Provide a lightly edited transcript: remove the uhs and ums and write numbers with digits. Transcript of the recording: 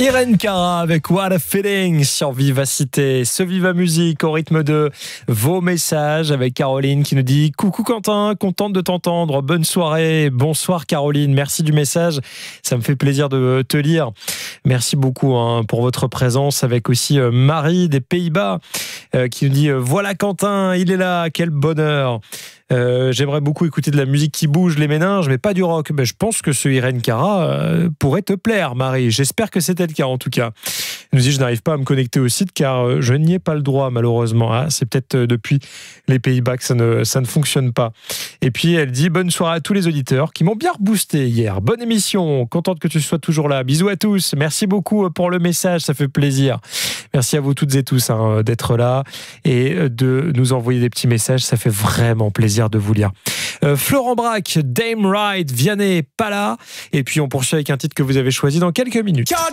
Irène Cara avec What a Feeling sur Vivacité, ce Viva Musique au rythme de vos messages avec Caroline qui nous dit « Coucou Quentin, contente de t'entendre, bonne soirée, bonsoir Caroline, merci du message, ça me fait plaisir de te lire. Merci beaucoup pour votre présence » avec aussi Marie des Pays-Bas qui nous dit « Voilà Quentin, il est là, quel bonheur !» J'aimerais beaucoup écouter de la musique qui bouge les méninges, mais pas du rock. Je pense que ce Irène Cara pourrait te plaire, Marie. J'espère que c'était le cas, en tout cas. Elle nous dit, je n'arrive pas à me connecter au site car je n'y ai pas le droit, malheureusement. C'est peut-être depuis les Pays-Bas que ça ne fonctionne pas. Et puis, elle dit, bonne soirée à tous les auditeurs qui m'ont bien reboosté hier. Bonne émission, contente que tu sois toujours là. Bisous à tous. Merci beaucoup pour le message, ça fait plaisir. Merci à vous toutes et tous d'être là et de nous envoyer des petits messages. Ça fait vraiment plaisir de vous lire. Florent Braque, Dame Ride, Vianney, pas là. Et puis on poursuit avec un titre que vous avez choisi dans quelques minutes.